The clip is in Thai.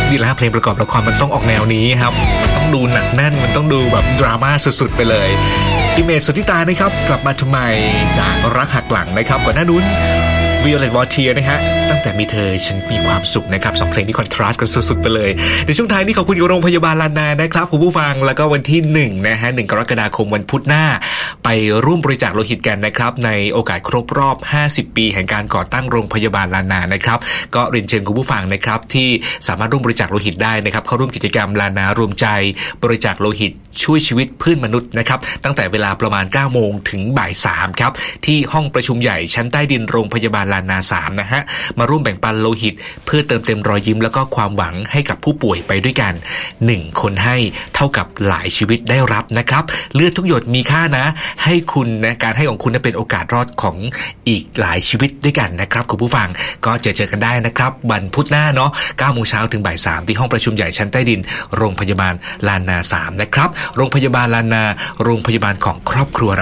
นี่แหละเพลงประกอบละครมันต้องออกแนวนี้ครับมันต้องดูหนักแน่นมันต้องดูแบบดราม่าสุดๆไปเลยอิเมจสุทธิตานะครับกลับมาทำไมจากรักหักหลังนะครับก่อนหน้านู้นViolet Voltier นะฮะตั้งแต่มีเธอฉันมีความสุขนะครับสองเพลงที่คอนทราสต์กันสุดๆไปเลยในช่วงท้ายนี้ขอบคุณโรงพยาบาลลานานะครับคุณผู้ฟังแล้วก็วันที่1นะฮะ1กรกฎาคมวันพุธหน้าไปร่วมบริจาคโลหิตกันนะครับในโอกาสครบรอบ50ปีแห่งการก่อตั้งโรงพยาบาลลานานะครับก็เรียนเชิญคุณผู้ฟังนะครับที่สามารถร่วมบริจาคโลหิตได้นะครับเข้าร่วมกิจกรรมลานารวมใจบริจาคโลหิตช่วยชีวิตเพื่อนมนุษย์นะครับตั้งแต่เวลาประมาณ 9 โมงถึงบ่าย 3ครับที่ห้องประชุมใหญ่ชั้นใต้ดินโรงพยาบาลลานา3นะฮะมาร่วมแบ่งปันโลหิตเพื่อเติมเต็มรอยยิ้มแล้วก็ความหวังให้กับผู้ป่วยไปด้วยกัน1คนให้เท่ากับหลายชีวิตได้รับนะครับเลือดทุกหยดมีค่านะให้คุณนะการให้ของคุณเป็นโอกาสรอดของอีกหลายชีวิตด้วยกันนะครับคุณผู้ฟังก็เจอกันได้นะครับวันพุธหน้าเนาะ 9 โมงเช้าถึงบ่าย 3ที่ห้องประชุมใหญ่ชั้นใต้ดินโรงพยาบาลลานา3นะครับโรงพยาบาลลานาโรงพยาบาลของครอบครัว